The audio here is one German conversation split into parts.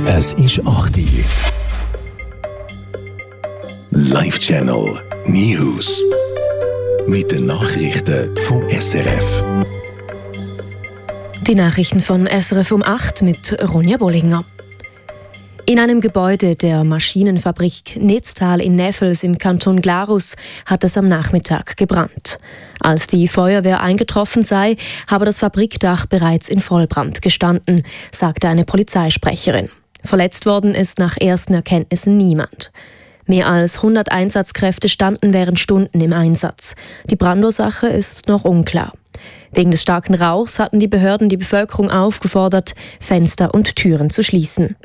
Es ist 8 Uhr. Live Channel News. Mit den Nachrichten vom SRF. Die Nachrichten von SRF um 8 mit Ronja Bollinger. In einem Gebäude der Maschinenfabrik Netztal in Neffels im Kanton Glarus hat es am Nachmittag gebrannt. Als die Feuerwehr eingetroffen sei, habe das Fabrikdach bereits in Vollbrand gestanden, sagte eine Polizeisprecherin. Verletzt worden ist nach ersten Erkenntnissen niemand. Mehr als 100 Einsatzkräfte standen während Stunden im Einsatz. Die Brandursache ist noch unklar. Wegen des starken Rauchs hatten die Behörden die Bevölkerung aufgefordert, Fenster und Türen zu schließen.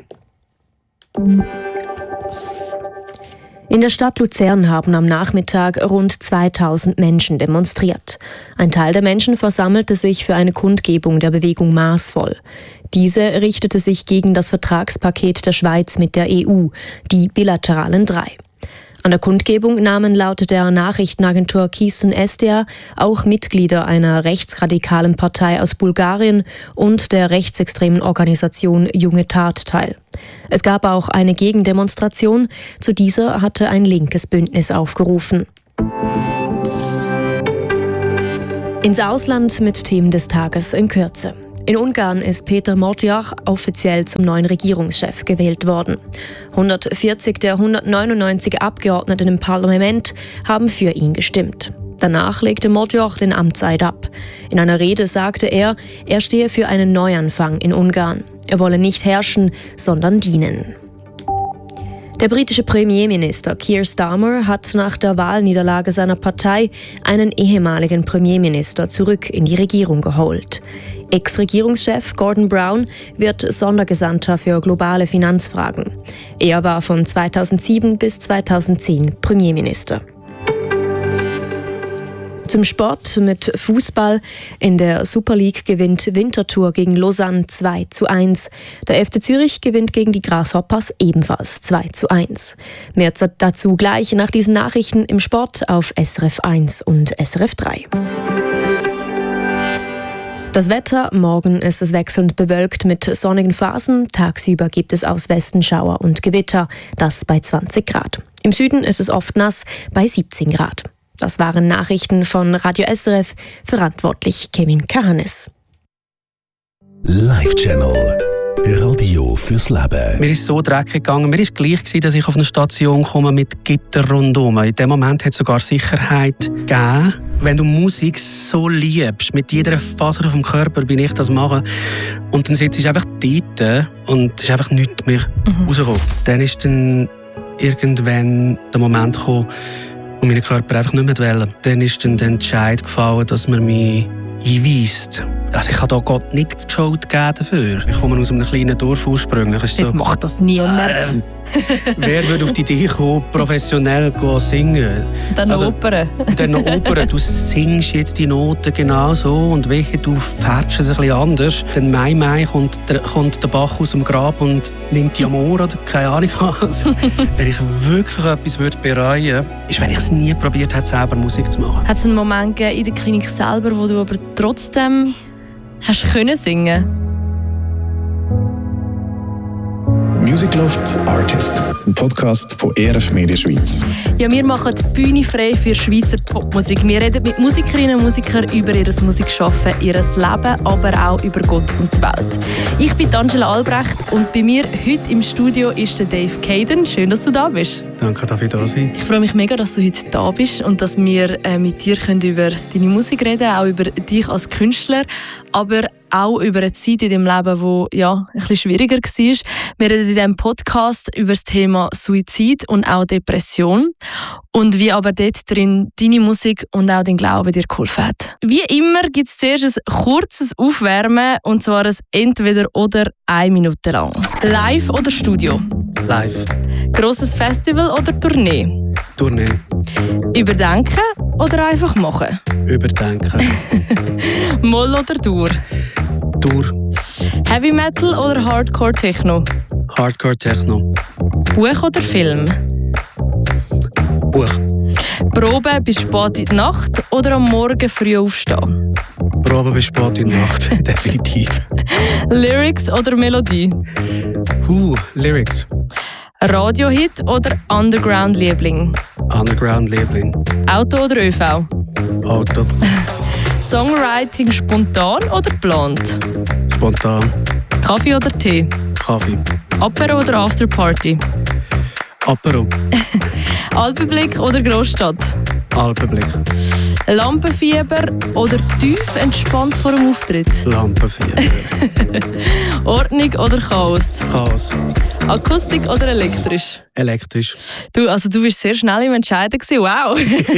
In der Stadt Luzern haben am Nachmittag rund 2000 Menschen demonstriert. Ein Teil der Menschen versammelte sich für eine Kundgebung der Bewegung Maßvoll. Diese richtete sich gegen das Vertragspaket der Schweiz mit der EU, die bilateralen 3. An der Kundgebung nahmen laut der Nachrichtenagentur Keystone SDA auch Mitglieder einer rechtsradikalen Partei aus Bulgarien und der rechtsextremen Organisation Junge Tat teil. Es gab auch eine Gegendemonstration. Zu dieser hatte ein linkes Bündnis aufgerufen. Ins Ausland mit Themen des Tages in Kürze. In Ungarn ist Péter Motjar offiziell zum neuen Regierungschef gewählt worden. 140 der 199 Abgeordneten im Parlament haben für ihn gestimmt. Danach legte Motjar den Amtseid ab. In einer Rede sagte er stehe für einen Neuanfang in Ungarn. Er wolle nicht herrschen, sondern dienen. Der britische Premierminister Keir Starmer hat nach der Wahlniederlage seiner Partei einen ehemaligen Premierminister zurück in die Regierung geholt. Ex-Regierungschef Gordon Brown wird Sondergesandter für globale Finanzfragen. Er war von 2007 bis 2010 Premierminister. Zum Sport mit Fußball. In der Super League gewinnt Winterthur gegen Lausanne 2:1. Der FC Zürich gewinnt gegen die Grasshoppers ebenfalls 2:1. Mehr dazu gleich nach diesen Nachrichten im Sport auf SRF 1 und SRF 3. Das Wetter: Morgen ist es wechselnd bewölkt mit sonnigen Phasen. Tagsüber gibt es aus Westen Schauer und Gewitter, das bei 20 Grad. Im Süden ist es oft nass, bei 17 Grad. Das waren Nachrichten von Radio SRF, verantwortlich Kevin Kahanes. Live Channel Radio fürs Leben. Mir ist so dreckig gegangen. Mir ist gleich gewesen, dass ich auf eine Station komme mit Gitter rundum. In dem Moment hat es sogar Sicherheit gegeben. Wenn du Musik so liebst, mit jeder Faser auf dem Körper, bin ich das machen. Und dann sitzt du einfach dort und es ist einfach nichts mehr rausgekommen. Dann ist dann irgendwann der Moment gekommen, wo mein Körper einfach nicht mehr wollte. Dann ist dann der Entscheid gefallen, dass man mich einweist. Also ich habe da Gott nicht die Schuld gegeben dafür. Ich komme aus einem kleinen Dorf ursprünglich. So, macht das niemand. Wer würde auf die Idee kommen, professionell singen? Dann noch Opern. Dann noch Opern. Du singst jetzt die Noten genau so und wehe, du färbst es ein bisschen anders. Dann Mai kommt der Bach aus dem Grab und nimmt die Amor oder keine Ahnung was. Wenn ich wirklich etwas bereuen würde, ist, wenn ich es nie probiert habe, selber Musik zu machen. Hat es einen Moment gegeben in der Klinik selber, wo du aber trotzdem hast können singen? Music Loft Artist, ein Podcast von ERF Media Schweiz. Ja, wir machen die Bühne frei für Schweizer Popmusik. Wir reden mit Musikerinnen und Musikern über ihr Musikschaffen, ihr Leben, aber auch über Gott und die Welt. Ich bin Angela Albrecht und bei mir heute im Studio ist der Dave Caden. Schön, dass du da bist. Danke, dass ich da sein. Ich freue mich mega, dass du heute da bist und dass wir mit dir über deine Musik reden können, auch über dich als Künstler, aber auch über eine Zeit in deinem Leben, die ein bisschen schwieriger war. Wir reden in diesem Podcast über das Thema Suizid und auch Depression und wie aber dort drin deine Musik und auch dein Glaube dir geholfen hat. Wie immer gibt es zuerst ein kurzes Aufwärmen, und zwar ein Entweder-oder 1 Minute lang. Live oder Studio? Live. Grosses Festival oder Tournee? Tournee. Überdenken oder einfach machen? Überdenken. Moll oder Dur? Dur. Heavy Metal oder Hardcore Techno? Hardcore Techno. Buch oder Film? Buch. Probe bis spät in die Nacht oder am Morgen früh aufstehen? Probe bis spät in die Nacht, definitiv. Lyrics oder Melodie? Lyrics. Radiohit oder Underground-Liebling? Underground-Liebling. Auto oder ÖV? Auto. Songwriting spontan oder geplant? Spontan. Kaffee oder Tee? Kaffee. Apero oder Afterparty? Apero. Alpenblick oder Großstadt? Alpenblick. Lampenfieber oder tief entspannt vor dem Auftritt? Lampenfieber. Ordnung oder Chaos? Chaos. Akustik oder elektrisch? Elektrisch. Du bist sehr schnell im Entscheiden gewesen. Wow!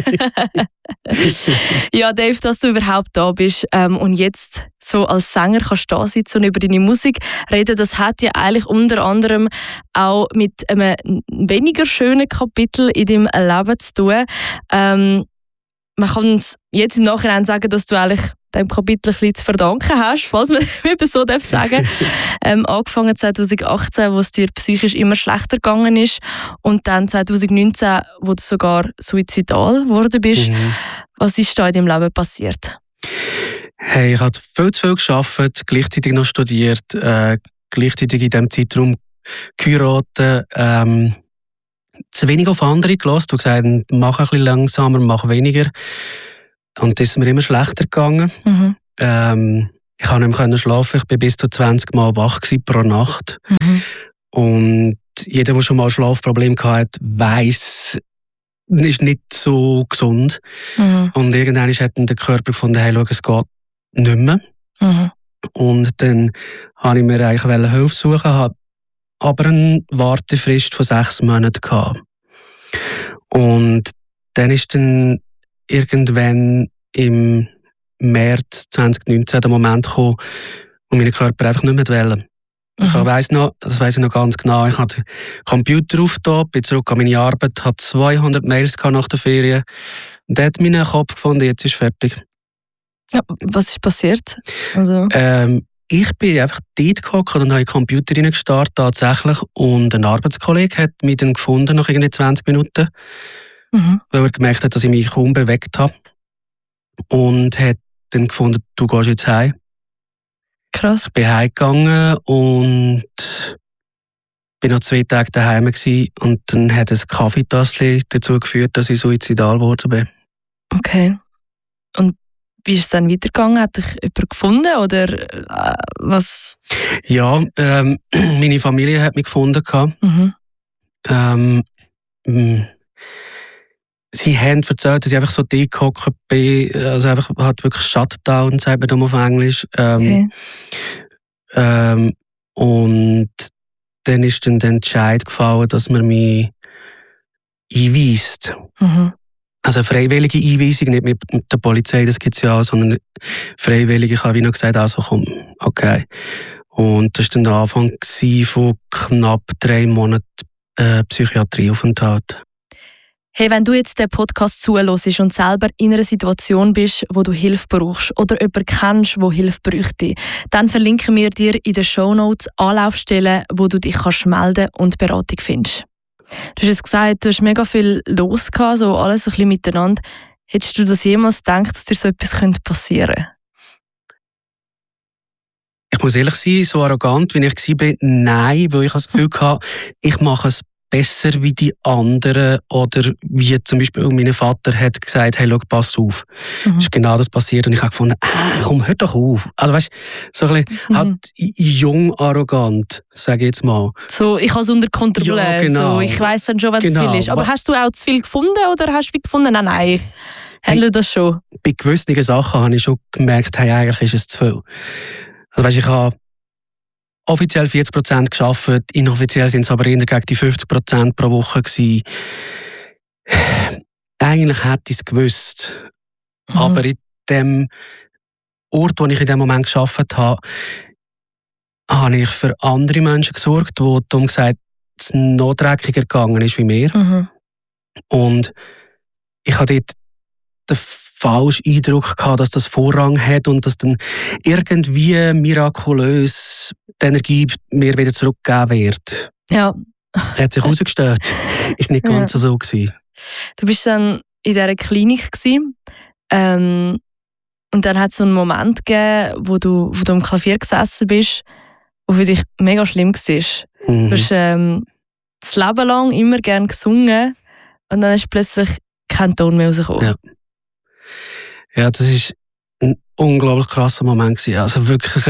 Ja, Dave, dass du überhaupt da bist und jetzt so als Sänger kannst da sitzen und über deine Musik reden, das hat ja eigentlich unter anderem auch mit einem weniger schönen Kapitel in deinem Leben zu tun. Man kann jetzt im Nachhinein sagen, dass du eigentlich dem Kapitel ein bisschen zu verdanken hast, falls man eben so sagen darf. Angefangen 2018, wo es dir psychisch immer schlechter gegangen ist, und dann 2019, wo du sogar suizidal geworden bist. Was ist da in deinem Leben passiert? Hey, ich habe viel zu viel gearbeitet, gleichzeitig noch studiert, gleichzeitig in diesem Zeitraum geheiratet, zu wenig auf andere gelassen. Du hast gesagt, mach ein bisschen langsamer, mach weniger. Und das ist mir immer schlechter gegangen. Ich konnte nicht mehr schlafen. Ich war bis zu 20 Mal wach pro Nacht. Und jeder, der schon mal Schlafprobleme hatte, weiss, es ist nicht so gesund. Und irgendwann hat dann der Körper gefunden, hey, schau, es geht nicht mehr. Und dann wollte ich mir eigentlich Hilfe suchen, habe aber eine Wartefrist von 6 Monaten gehabt. Und dann ist dann irgendwann im März 2019 der Moment gekommen, wo mein Körper einfach nicht mehr wollte. Ich weiss ich noch ganz genau, ich hatte den Computer aufgetan, bin zurück an meine Arbeit, hatte 200 Mails nach der Ferien. Und dann hat meinen Kopf gefunden, jetzt ist fertig. Ja, was ist passiert? Also ich bin einfach dort gehockt und habe in den Computer reingestartet, tatsächlich. Und ein Arbeitskollege hat mich dann gefunden, nach irgendwie 20 Minuten. Weil er gemerkt hat, dass ich mich kaum bewegt habe. Und hat dann gefunden, du gehst jetzt heim. Krass. Ich bin heimgegangen und bin noch 2 Tage daheim gewesen. Und dann hat ein Kaffeetassel dazu geführt, dass ich suizidal geworden bin. Okay. Und wie ist es dann weitergegangen? Hat dich jemand gefunden oder was? Ja, meine Familie hat mich gefunden. Sie haben erzählt, dass ich einfach so dick gehockt bin, also einfach halt wirklich Shutdown, sagt man auf Englisch. Okay. Und dann ist dann der Entscheid gefallen, dass man mich einweist. Also eine freiwillige Einweisung, nicht mit der Polizei, das gibt es ja auch, sondern freiwillige. Ich habe wie noch gesagt, also komm, okay. Und das war dann der Anfang von knapp 3 Monaten Psychiatrieaufenthalt. Hey, wenn du jetzt den Podcast zuhörst und selber in einer Situation bist, wo du Hilfe brauchst oder jemanden kennst, der Hilfe bräuchte, dann verlinken wir dir in den Shownotes Anlaufstellen, wo du dich kannst melden und Beratung findest. Du hast jetzt gesagt, du hast mega viel los gehabt, so alles ein bisschen miteinander. Hättest du das jemals gedacht, dass dir so etwas passieren könnte? Ich muss ehrlich sein, so arrogant, wie ich war, nein, weil ich das Gefühl hatte, ich mache es besser wie die anderen, oder wie zum Beispiel mein Vater hat gesagt, hey, schau, pass auf. Ist genau das passiert und ich habe gefunden, komm, hör doch auf. Also weißt, so ein bisschen halt jung arrogant, sage ich jetzt mal. So, ich habe es unter Kontrolle, ja, genau. So, ich weiss dann schon, wenn es genau. viel ist. Aber hast du auch zu viel gefunden oder hast du gefunden, nein, ich handle das schon? Bei gewissen Sachen habe ich schon gemerkt, hey, eigentlich ist es zu viel. Also weißt, ich habe offiziell 40% gearbeitet, inoffiziell sind es aber eher gegen die 50% pro Woche gewesen. Eigentlich hätte ich es gewusst. Aber in dem Ort, wo ich in dem Moment gearbeitet habe, habe ich für andere Menschen gesorgt, wo darum gesagt es noch dreckiger gegangen ist wie mir. Und ich hatte dort den falschen Eindruck gehabt, dass das Vorrang hat und dass dann irgendwie mirakulös die Energie mir wieder zurückgegeben wird. Ja. Hat sich herausgestellt. Ist nicht ganz so gewesen. Du bist dann in dieser Klinik gewesen, und dann hat es so einen Moment gegeben, wo du am Klavier gesessen bist, wo für dich mega schlimm war. Du hast das Leben lang immer gerne gesungen und dann ist plötzlich kein Ton mehr rausgekommen. Ja, das war ein unglaublich krasser Moment gewesen. Also wirklich,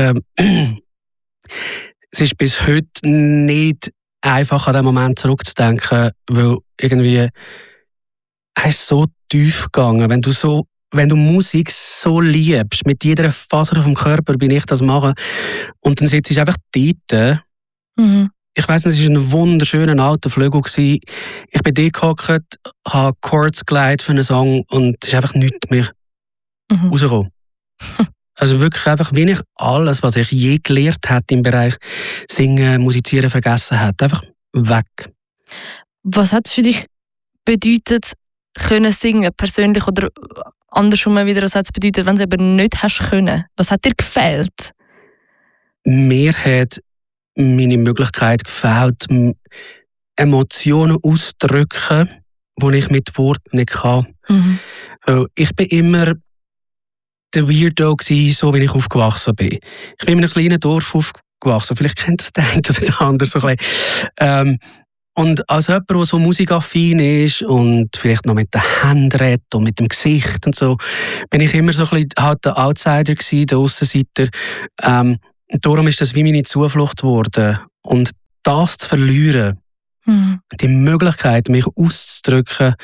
es ist bis heute nicht einfach an diesen Moment zurückzudenken, weil irgendwie er ist so tief gegangen. Wenn du Musik so liebst, mit jeder Faser auf dem Körper bin ich das machen und dann sitzt du einfach dort. Ich weiss nicht, es war ein wunderschöner alter Flügel. Ich bin dort gehockt, habe Chords geleitet für einen Song und es ist einfach nichts mehr rausgekommen. Also wirklich einfach, wie ich alles, was ich je gelernt habe im Bereich Singen, Musizieren vergessen habe. Einfach weg. Was hat es für dich bedeutet, können singen, persönlich oder andersrum wieder, was hat es bedeutet, wenn du es eben nicht hast können? Was hat dir gefehlt? Mir hat meine Möglichkeit gefehlt, Emotionen auszudrücken, die ich mit Worten nicht kann. Ich bin immer der Weirdo gewesen, so wie ich aufgewachsen bin. Ich bin in einem kleinen Dorf aufgewachsen. Vielleicht kennt das der eine oder der andere so ein bisschen. Und als jemand, der so musikaffin ist und vielleicht noch mit den Händen redet und mit dem Gesicht und so, bin ich immer so ein bisschen halt der Outsider gewesen, der Aussenseiter. Darum ist das wie meine Zuflucht geworden. Und das zu verlieren, die Möglichkeit, mich auszudrücken,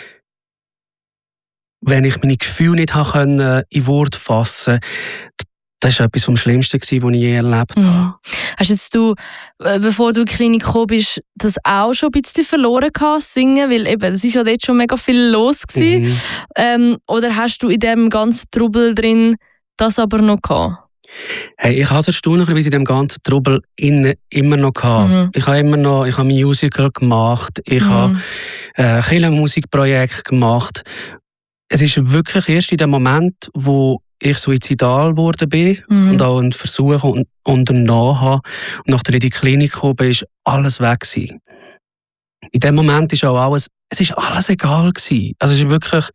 wenn ich meine Gefühle nicht in Worte fassen konnte, das war etwas vom Schlimmsten, was ich je erlebt habe. Hast jetzt du, bevor du in die Klinik gekommen bist, das auch schon ein bisschen verloren gehabt, singen? Weil eben, das war ja dort schon mega viel los gewesen. Oder hast du in diesem ganzen Trubel drin das aber noch gehabt? Hey, ich habe es erstaunlicherweise in diesem ganzen Trubel immer noch gehabt. Ich habe Musical gemacht, ich habe ein Musikprojekt gemacht. Es ist wirklich erst in dem Moment, wo ich suizidal geworden bin und auch einen Versuch unternommen habe und nachdem in die Klinik gekommen bin, ist alles weg gewesen. In dem Moment ist auch alles egal gewesen. Also es ist wirklich,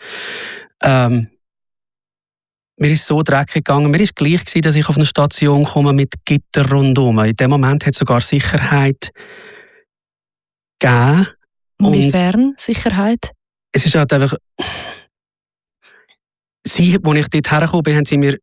mir ist so dreckig gegangen. Mir ist gleich gewesen, dass ich auf eine Station komme mit Gitter rundum. In dem Moment hat es sogar Sicherheit gegeben. Inwiefern Sicherheit? Es ist halt einfach... Als ich dort hergekommen bin, haben sie mir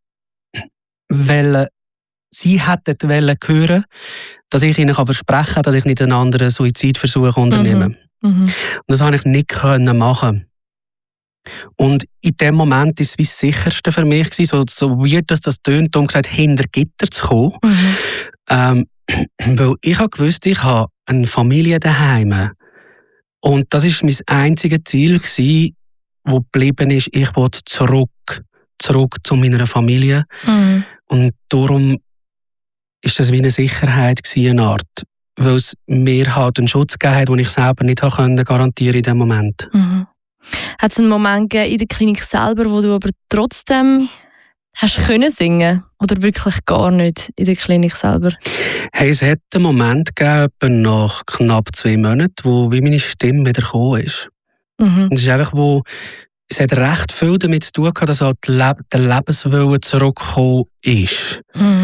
hätten hören, dass ich ihnen versprechen kann, dass ich nicht einen anderen Suizidversuch unternehme. Und das konnte ich nicht machen. Und in dem Moment war es wie das Sicherste für mich, so weird, dass das tönt, um gesagt, hinter Gitter zu kommen. Weil ich wusste, ich habe eine Familie daheim. Und das war mein einziges Ziel, wo geblieben ist, ich wollte zurück zu meiner Familie. Und darum ist das wie eine Sicherheit gewesen, eine Art, weil es mir halt einen Schutz gegeben hat, den ich selber nicht garantieren in dem Moment. Hat es einen Moment gegeben in der Klinik selber, wo du aber trotzdem hast können singen? Oder wirklich gar nicht in der Klinik selber? Hey, es hat einen Moment gegeben, nach knapp 2 Monaten, wo wie meine Stimme wieder gekommen ist. Und es ist einfach, es hat recht viel damit zu tun gehabt, dass halt der Lebenswille zurückgekommen ist.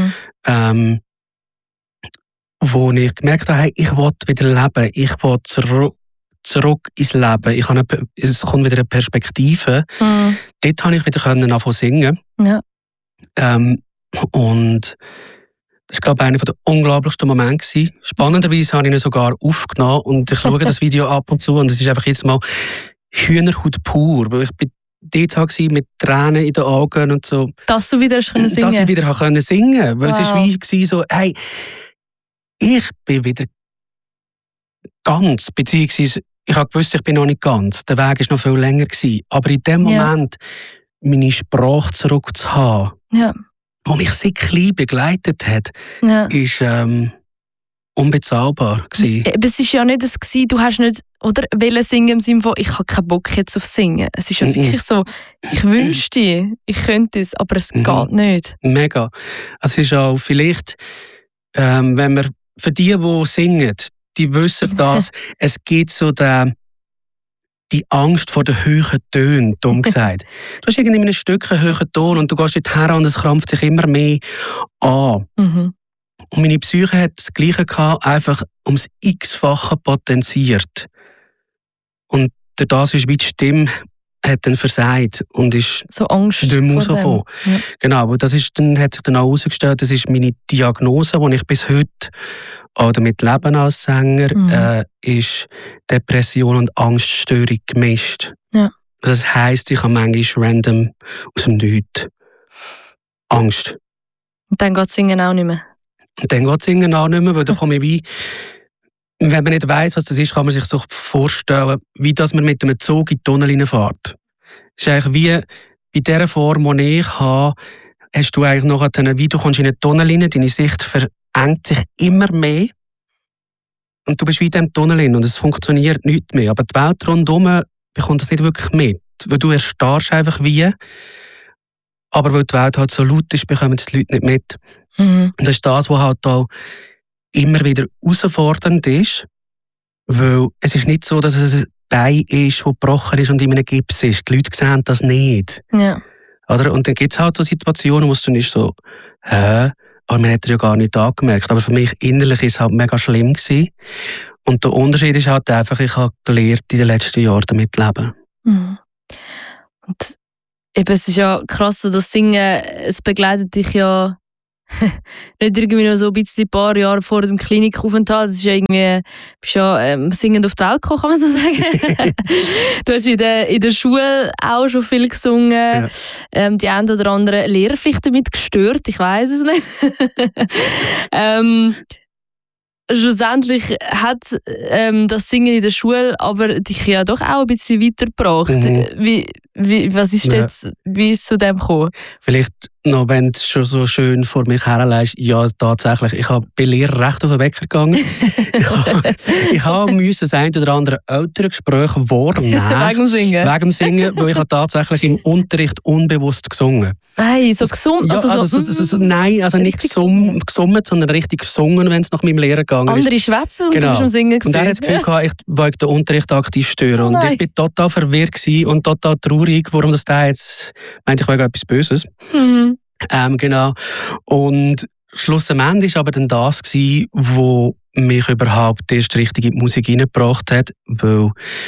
Wo ich gemerkt habe, hey, ich will wieder leben, ich will zurück ins Leben. Es kommt wieder eine Perspektive. Dort konnte ich wieder anfangen zu singen. Ja. Und das war, glaube ich, einer der unglaublichsten Momente. Spannenderweise habe ich ihn sogar aufgenommen und ich schaue das Video ab und zu und es ist einfach jetzt mal Hühnerhaut pur. Weil ich bin dort war mit Tränen in den Augen und so. Dass du wieder singen konntest? Dass ich wieder singen konnte. Weil es ist wie so, hey, ich bin wieder ganz, beziehungsweise ich wusste, ich bin noch nicht ganz. Der Weg war noch viel länger gewesen. Aber in dem Moment, meine Sprache zurückzuhaben, die mich sehr klein begleitet hat, ist unbezahlbar gewesen. Aber es war ja nicht das gewesen, du hast nicht wollen singen im Sinne von, ich habe keinen Bock jetzt auf Singen. Es ist ja wirklich so, ich wünschte, ich könnte es, aber es geht nicht. Mega. Also es ist auch vielleicht, wenn wir für die singen, die wissen das, es gibt so die Angst vor den hohen Tönen, dumm gesagt. Du hast irgendwie in einem Stück einen hohen Ton und du gehst dort her und es krampft sich immer mehr an. Und meine Psyche hat das Gleiche gehabt, einfach ums x-fache potenziert. Und das ist wie die Stimme hat dann versagt und ist so Angst nicht mehr rausgekommen. Ja. Genau, aber das ist dann, hat sich dann auch herausgestellt, das ist meine Diagnose, die ich bis heute auch damit lebe als Sänger, ist Depression und Angststörung gemischt. Ja. Das heisst, ich habe manchmal random aus dem Nichts Angst. Und dann geht Singen auch nicht mehr? Und dann geht Singen auch nicht mehr, weil dann komme ich wie, wenn man nicht weiss, was das ist, kann man sich so vorstellen, wie dass man mit einem Zug in die Tunnel reinfährt. Es ist eigentlich wie bei dieser Form, die ich habe, hast du eigentlich noch wie du kommst in eine Tunnel rein, deine Sicht verengt sich immer mehr und du bist wie in diesem Tunnel rein und es funktioniert nichts mehr. Aber die Welt rundherum bekommt das nicht wirklich mit, weil du erstarrst einfach wie, aber weil die Welt halt so laut ist, bekommen die Leute nicht mit. Und das ist das, was halt auch immer wieder herausfordernd ist, weil es ist nicht so, dass es ein Bein ist, das gebrochen ist und in einem Gips ist. Die Leute sehen das nicht. Ja. Oder? Und dann gibt es halt so Situationen, wo es dann ist so, aber man hat ja gar nicht angemerkt. Aber für mich innerlich war es halt mega schlimm gewesen. Und der Unterschied ist halt einfach, ich habe gelernt, in den letzten Jahren damit zu leben. Und eben, es ist ja krass, das Singen, es begleitet dich ja nicht irgendwie noch so ein bisschen ein paar Jahre vor dem Klinikaufenthalt. Das ist ja irgendwie, bist ja singend auf die Welt gekommen, kann man so sagen. Du hast in der Schule auch schon viel gesungen. Ja. Die einen oder anderen Lehrer vielleicht damit gestört, ich weiß es nicht. Schlussendlich hat das Singen in der Schule aber dich ja doch auch ein bisschen weitergebracht. Was ist jetzt, wie ist es zu dem gekommen? Vielleicht noch, wenn du es schon so schön vor mich herlegst, ja, tatsächlich. Ich bin Lehrer recht auf den Wecker gegangen. ich habe das ein oder andere Elterngespräch wahrnehmen. Wegen dem Singen? Wegen dem Singen, weil ich habe tatsächlich im Unterricht unbewusst gesungen. Nein, so gesummt? Nein, also nicht gesummt, sondern richtig gesungen, wenn es nach meinem Lehrer gegangen ist. Andere schwätzen und du bist am Singen gewesen. Und er hat das Gefühl gehabt, ich wollte den Unterricht aktiv stören. Und ich war total verwirrt und total traurig, warum das da jetzt meinte, ich wollte etwas Böses. Genau. Und schlussendlich war aber dann das, was mich überhaupt erst richtig in die Musik hineingebracht hat, weil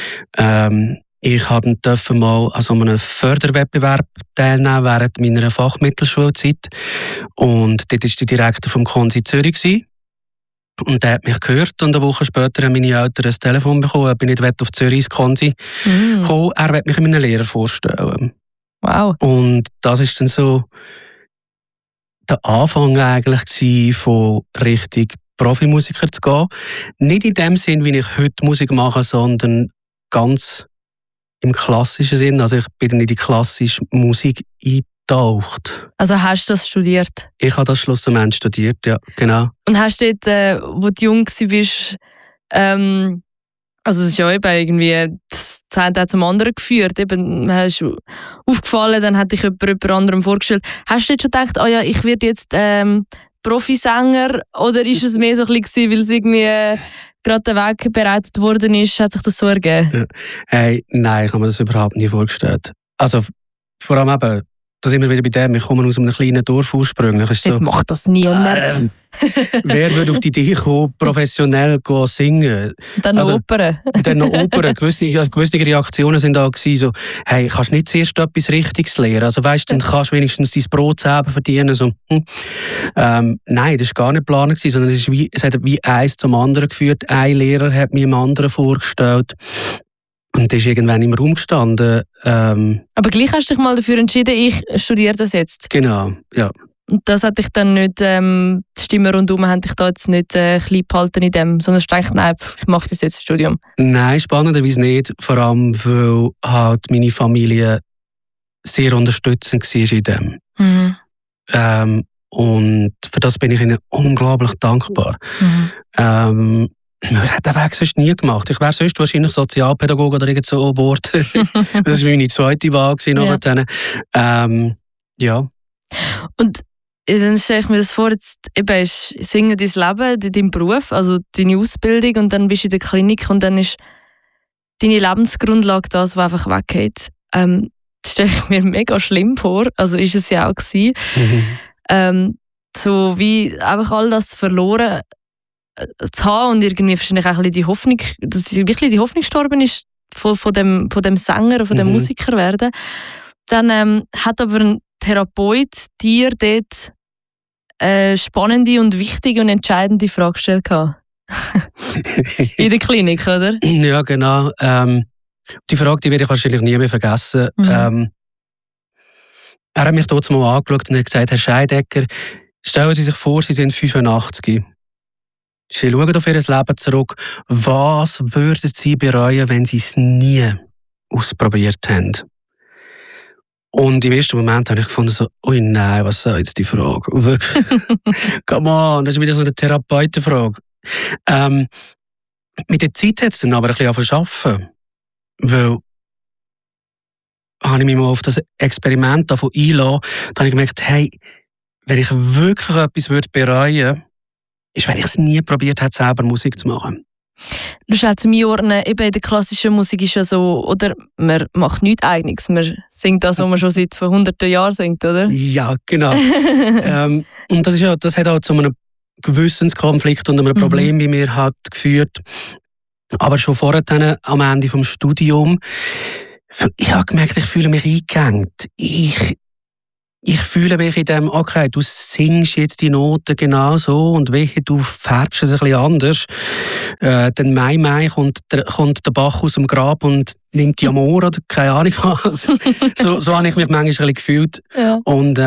ich durfte mal an so einem Förderwettbewerb teilnehmen während meiner Fachmittelschulzeit. Und dort war der Direktor vom Konsi Zürich. Und der hat mich gehört und eine Woche später haben meine Eltern ein Telefon bekommen, ob ich nicht auf Zürich ins Konsi kommen. Er wollte mich meinen Lehrer vorstellen. Wow. Und das war dann so der Anfang eigentlich von richtig Profimusiker zu gehen. Nicht in dem Sinn, wie ich heute Musik mache, sondern ganz im klassischen Sinn. Also ich bin dann in die klassische Musik eingetaucht. Also hast du das studiert? Ich habe das schlussendlich studiert, ja, genau. Und hast du dort, wo du jung warst, also es ist ja eben irgendwie das eine hat zum anderen geführt. Eben, hast du aufgefallen, dann hat dich jemand anderem vorgestellt. Hast du jetzt schon gedacht, oh ja, ich werde jetzt Profisänger? Oder ist es mehr so ein bisschen, weil es irgendwie gerade der Weg bereitet worden ist, hat sich das so ergeben? Ja. Hey, nein, ich habe mir das überhaupt nie vorgestellt. Also vor allem eben, da sind wir wieder bei dem, ich komme aus einem kleinen Dorf ursprünglich. So, macht das niemand. Wer würde auf die Idee kommen, professionell singen? Dann noch Opern. Dann noch Opern. Gewisse Reaktionen waren da so, hey, kannst du nicht zuerst etwas Richtiges lernen? Also weißt, dann kannst du wenigstens dein Brot selber verdienen. So. Nein, das war gar nicht geplant, sondern es hat wie eins zum anderen geführt. Ein Lehrer hat mir einem anderen vorgestellt. Und das ist irgendwann im Raum gestanden. Aber gleich hast du dich mal dafür entschieden, ich studiere das jetzt. Genau, ja. Und das hat dich dann nicht, die Stimmen rundherum haben dich da jetzt nicht klein behalten in dem, sondern du denkst, nein, ich mache das jetzt Studium. Nein, spannenderweise nicht. Vor allem, weil halt meine Familie sehr unterstützend war in dem. Und für das bin ich ihnen unglaublich dankbar. Ich hätte den Weg sonst nie gemacht. Ich wäre sonst wahrscheinlich Sozialpädagoge oder irgend so geworden. Das war meine zweite Wahl. Ja. Und dann stelle ich mir das vor, jetzt eben ist Singen dein Leben, dein Beruf, also deine Ausbildung und dann bist du in der Klinik und dann ist deine Lebensgrundlage das, was einfach weggeht. Das stelle ich mir mega schlimm vor, also ist es ja auch gewesen. so wie einfach all das verloren zu haben und irgendwie wahrscheinlich auch ein bisschen die Hoffnung, dass wirklich die Hoffnung gestorben ist von dem Sänger, von dem Musiker werden. Dann hat aber ein Therapeut dir dort eine spannende und wichtige und entscheidende Frage gestellt. In der Klinik, oder? Ja, genau. Die Frage, die werde ich wahrscheinlich nie mehr vergessen. Er hat mich dort mal angeschaut und hat gesagt, Herr Scheidegger, stellen Sie sich vor, Sie sind 85. Sie schauen auf Ihr Leben zurück. Was würden Sie bereuen, wenn Sie es nie ausprobiert haben? Und im ersten Moment habe ich gefunden, so, ui nein, was soll jetzt die Frage? Wirklich? Come on, das ist wieder so eine Therapeutenfrage. Mit der Zeit hat es dann aber ein bisschen angefangen, weil habe ich mich mal auf das Experiment davon eingelassen, da habe ich gemerkt, hey, wenn ich wirklich etwas bereuen würde, ist, wenn ich es nie probiert habe, selber Musik zu machen. Du hast zu mir ordnen, eben in der klassischen Musik ist ja so, oder man macht nichts Eigenes, man singt das, was man schon seit hunderten Jahren singt, oder? Ja, genau. Und das hat auch zu einem Gewissenskonflikt und einem Problem bei mir hat geführt. Aber schon vorher, am Ende des Studiums, ich habe gemerkt, ich fühle mich eingehängt. Ich fühle mich in dem, okay, du singst jetzt die Noten genau so und wehe, du färbst es ein bisschen anders. Dann Mai kommt der Bach aus dem Grab und nimmt die Amor oder keine Ahnung was. so habe ich mich manchmal ein bisschen gefühlt. Ja. Und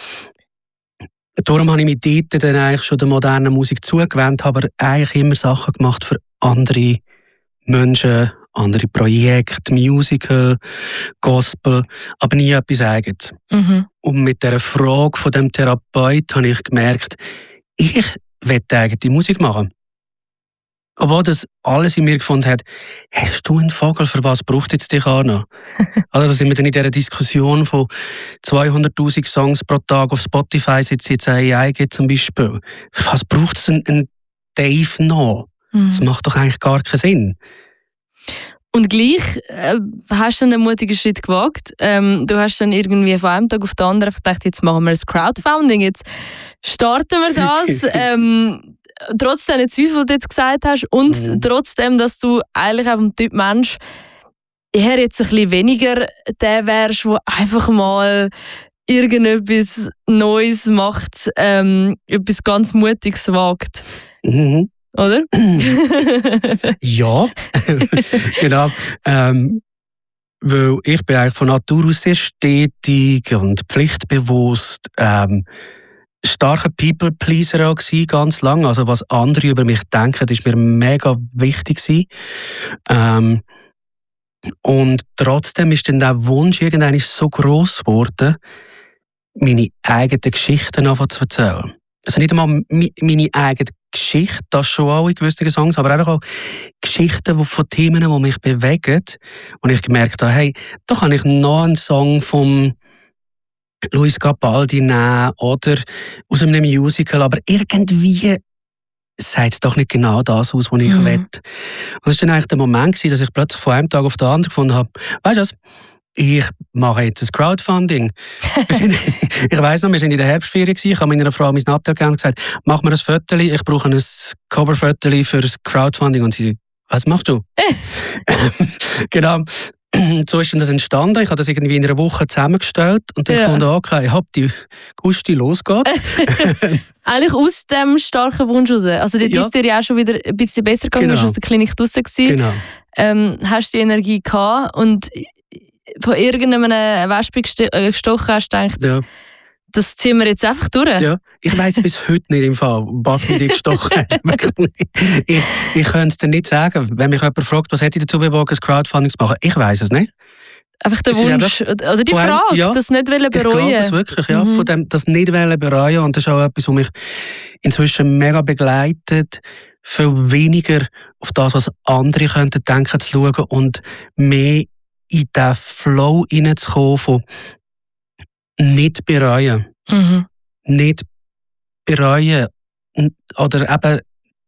darum habe ich mich dort dann eigentlich schon der modernen Musik zugewandt, habe aber eigentlich immer Sachen gemacht für andere Menschen, andere Projekte, Musical, Gospel, aber nie etwas Eigenes. Und mit dieser Frage von dem Therapeut habe ich gemerkt, ich will eigene Musik machen. Obwohl das alles in mir gefunden hat, hast du einen Vogel, für was braucht jetzt dich auch noch? Also da sind wir dann in dieser Diskussion von 200'000 Songs pro Tag auf Spotify, seit es jetzt eine AI gibt zum Beispiel. Für was braucht es einen Dave noch? Das macht doch eigentlich gar keinen Sinn. Und gleich hast du einen mutigen Schritt gewagt. Du hast dann irgendwie von einem Tag auf den anderen gedacht, jetzt machen wir das Crowdfunding, jetzt starten wir das. Trotz deiner Zweifel, die du jetzt gesagt hast, und trotzdem, dass du eigentlich auch ein Typ Mensch eher jetzt ein bisschen weniger der wärst, der einfach mal irgendetwas Neues macht, etwas ganz Mutiges wagt. Oder? Ja, genau. Weil ich bin eigentlich von Natur aus sehr stetig und pflichtbewusst, starker People-Pleaser auch gewesen, ganz lang. Also was andere über mich denken, ist mir mega wichtig gewesen. Und trotzdem ist dann der Wunsch irgendwann so gross geworden, meine eigenen Geschichten anfangen zu erzählen. Also nicht einmal meine eigene Geschichte, das schon auch in gewissen Songs, aber einfach auch Geschichten von Themen, die mich bewegen. Und ich gemerkt habe, hey, da kann ich noch einen Song von Luis Capaldi nehmen oder aus einem Musical, aber irgendwie sagt es doch nicht genau das aus, was ich will. Und das war dann eigentlich der Moment, dass ich plötzlich von einem Tag auf den anderen gefunden habe, weißt du was, ich mache jetzt ein Crowdfunding. Ich weiss noch, wir waren in der Herbstferien, ich habe meiner Frau mein Nattel gegeben und gesagt, mach mir ein Foto, ich brauche ein Coverfoto für das Crowdfunding. Und sie, was machst du? Genau. So ist dann das entstanden. Ich habe das irgendwie in einer Woche zusammengestellt und dann gefunden, okay, ich habe die Gusti, los geht's. Eigentlich aus dem starken Wunsch raus. Also dort ist dir ja auch schon wieder ein bisschen besser gegangen, du warst aus der Klinik draussen gewesen. Genau. Hast die Energie gehabt und von irgendeinem Wespe gestochen hast, gedacht, das ziehen wir jetzt einfach durch. Ja, ich weiss bis heute nicht im Fall, was mich gestochen hat. Ich könnte es dir nicht sagen. Wenn mich jemand fragt, was hätte ich dazu bewogen, ein Crowdfunding zu machen, ich weiss es nicht. Einfach der Wunsch, also die Frage, das nicht bereuen. Ich glaube es wirklich, ja, von dem, das nicht bereuen. Und das ist auch etwas, was mich inzwischen mega begleitet, viel weniger auf das, was andere könnten denken, zu schauen und mehr in diesen Flow hineinzukommen von nicht bereuen. Nicht bereuen. Oder eben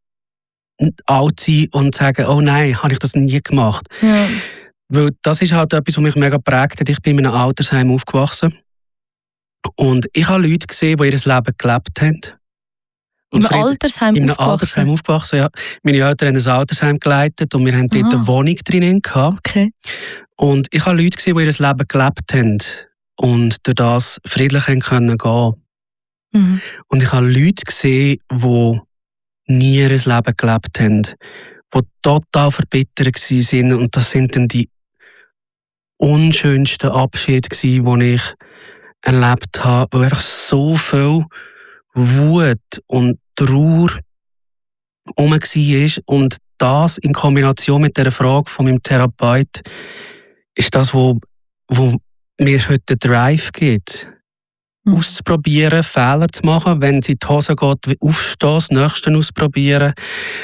alt sein und sagen, oh nein, habe ich das nie gemacht. Ja. Weil das ist halt etwas, was mich mega geprägt hat. Ich bin in einem Altersheim aufgewachsen. Und ich habe Leute gesehen, die ihr Leben gelebt haben. Im Altersheim in einem aufgewachsen? Altersheim aufgewachsen, ja. Meine Eltern haben ein Altersheim geleitet und wir haben dort eine Wohnung drinnen gehabt. Okay. Und ich habe Leute gesehen, die ihr Leben gelebt haben und durch das friedlich gehen können. Mhm. Und ich habe Leute gesehen, die nie ihr Leben gelebt haben, die total verbittert waren. Und das sind dann die unschönsten Abschiede, die ich erlebt habe, wo einfach so viel Wut und Trauer herum war. Und das in Kombination mit der Frage von meinem Therapeut ist das, wo mir heute den Drive gibt. Auszuprobieren, Fehler zu machen, wenn es in die Hose geht, aufstehen, das Nächste ausprobieren.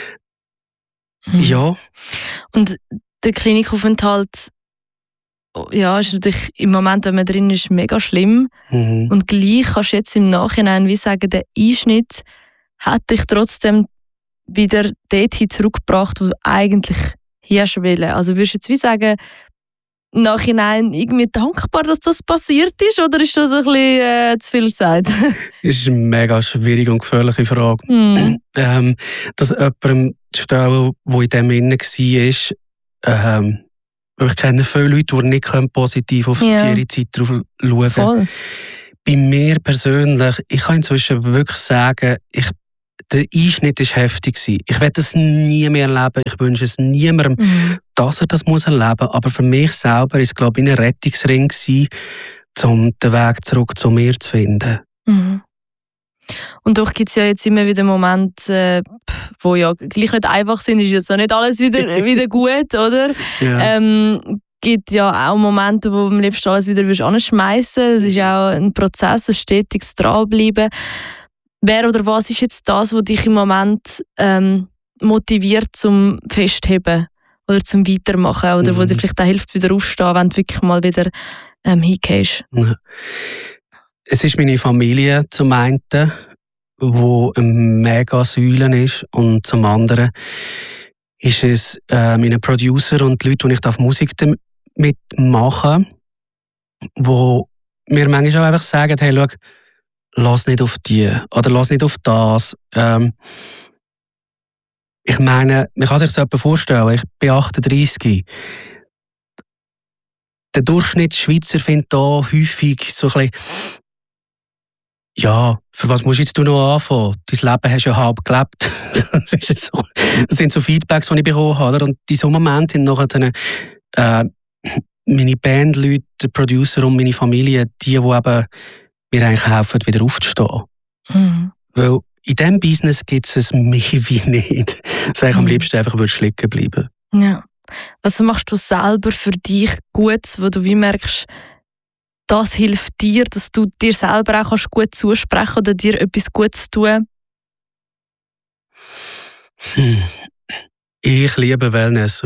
Ja. Und der Klinikaufenthalt, ja, ist natürlich im Moment, wenn man drin ist, mega schlimm. Und gleich kannst du jetzt im Nachhinein wie sagen, der Einschnitt hat dich trotzdem wieder dorthin zurückgebracht, wo du eigentlich hier schon willst. Also würdest du jetzt wie sagen, im Nachhinein irgendwie dankbar, dass das passiert ist, oder ist das ein bisschen zu viel gesagt? Das ist eine mega schwierige und gefährliche Frage. Dass jemandem zu stellen, der in dem innen war, ich kenne viele Leute, die nicht positiv auf ihre Zeit drauf schauen. Voll. Bei mir persönlich, ich kann inzwischen wirklich sagen, der Einschnitt war heftig. Ich will das nie mehr erleben. Ich wünsche es niemandem, dass er das erleben muss. Aber für mich selber war es, glaube ich, ein Rettungsring, um den Weg zurück zu mir zu finden. Mhm. Und doch gibt es ja jetzt immer wieder Momente, wo ja gleich nicht einfach sind, ist jetzt auch nicht alles wieder gut, oder? Ja. Gibt ja auch Momente, wo du am liebsten alles wieder anschmeißen willst. Es ist auch ein Prozess, ein stetiges Dranbleiben. Wer oder was ist jetzt das, was dich im Moment motiviert zum Festheben oder zum Weitermachen oder wo dir vielleicht auch hilft, wieder aufzustehen, wenn du wirklich mal wieder hingehst? Ja. Es ist meine Familie zum einen, die eine mega Säule ist, und zum anderen ist es meine Producer und die Leute, die ich Musik damit mache, die mir manchmal auch einfach sagen, hey, schau, lass nicht auf die oder lass nicht auf das. Ich meine, man kann sich das etwa vorstellen, ich bin 38. Der Durchschnittsschweizer findet da häufig so ein bisschen, ja, für was musst du jetzt noch anfangen? Dein Leben hast du ja halb gelebt. Das sind so Feedbacks, die ich bekommen habe. Und in so Momenten sind nachher meine Bandleute, der Producer und meine Familie, die eben mir eigentlich helfen, wieder aufzustehen. Weil in diesem Business gibt es mehr wie nicht. Dass ich am liebsten einfach liegen bleiben. Ja. Was machst du selber für dich Gutes, wo du wie merkst, das hilft dir, dass du dir selber auch gut zusprechen oder dir etwas Gutes tun? Ich liebe Wellness.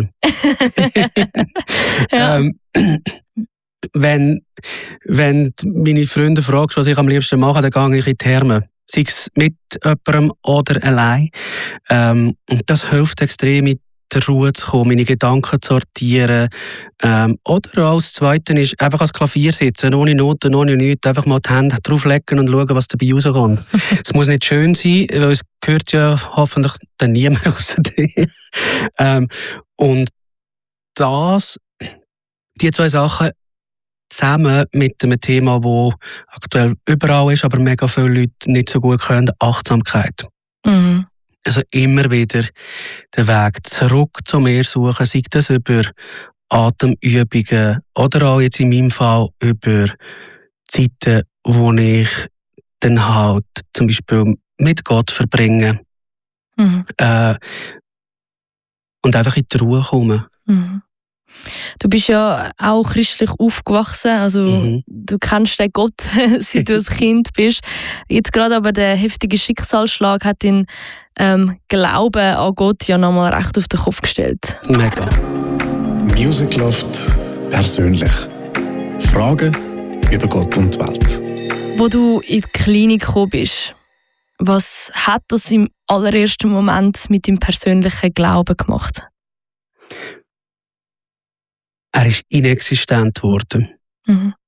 Wenn meine Freunde fragen, was ich am liebsten mache, dann gehe ich in die Therme. Sei es mit jemandem oder allein. Und das hilft extrem, in die Ruhe zu kommen, meine Gedanken zu sortieren. Oder als Zweiten ist einfach ans Klavier sitzen, ohne Noten, ohne nichts, einfach mal die Hände drauflegen und schauen, was dabei rauskommt. Es muss nicht schön sein, weil es gehört ja hoffentlich dann niemand außer dir. Und die zwei Sachen zusammen mit einem Thema, das aktuell überall ist, aber mega viele Leute nicht so gut können, Achtsamkeit. Also immer wieder den Weg zurück zu mir suchen, sei das über Atemübungen oder auch jetzt in meinem Fall über Zeiten, wo ich dann halt zum Beispiel mit Gott verbringe und einfach in die Ruhe komme. Du bist ja auch christlich aufgewachsen, also du kennst den Gott, seit du ein Kind bist. Jetzt gerade aber der heftige Schicksalsschlag hat den Glauben an Gott ja nochmal recht auf den Kopf gestellt. Mega. Music Loft persönlich. Fragen über Gott und die Welt. Wo du in die Klinik gekommen bist, was hat das im allerersten Moment mit deinem persönlichen Glauben gemacht? Er ist inexistent geworden.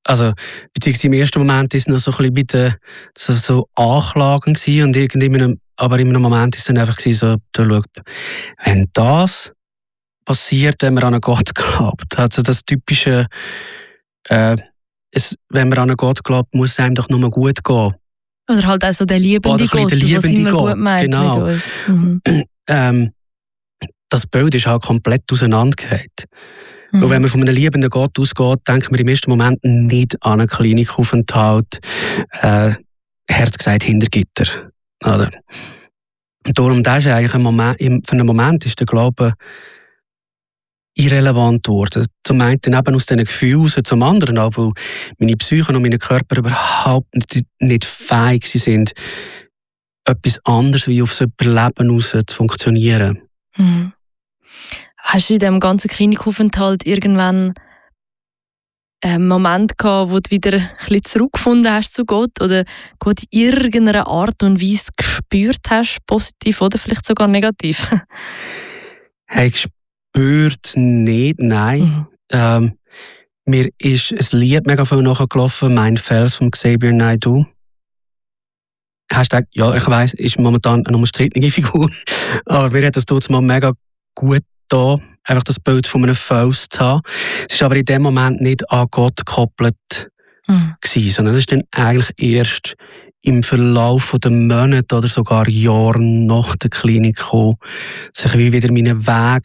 Also, beziehungsweise im ersten Moment war es noch so ein bisschen so anklagend gewesen und aber in einem Moment war es dann einfach so, du schau, wenn das passiert, wenn man an einen Gott glaubt, also das typische, wenn man an einen Gott glaubt, muss es einem doch nur gut gehen. Oder halt auch so der liebende Gott, der immer gut meint genau. mit uns. Das Bild ist halt komplett auseinandergefallen. Und wenn man von einem liebenden Gott ausgeht, denkt man im ersten Moment nicht an einen Klinikaufenthalt, hart gesagt, hinter Gitter. Oder? Und darum, das ist eigentlich für einen Moment ist der Glaube irrelevant geworden. Zum einen eben aus diesen Gefühlen raus, zum anderen aber, weil meine Psyche und mein Körper überhaupt nicht fähig sind, etwas anderes wie aufs Überleben raus zu funktionieren. Hast du in diesem ganzen Klinikaufenthalt irgendwann einen Moment gehabt, wo du wieder ein bisschen zurückgefunden hast zu Gott oder Gott in irgendeiner Art und Weise gespürt hast, positiv oder vielleicht sogar negativ? Hey, gespürt nicht, nein. Mir ist ein Lied mega viel nachgelaufen, «Mein Fels» von Xavier Naidoo. Hashtag, ja, ich weiss, ist momentan eine umstrittene Figur, aber mir hat das dort mal mega gut da, einfach das Bild von einem Fels zu haben. Es war aber in dem Moment nicht an Gott gekoppelt gewesen, sondern es ist dann eigentlich erst im Verlauf der Monate oder sogar Jahre nach der Klinik gekommen, sich wie wieder meinen Weg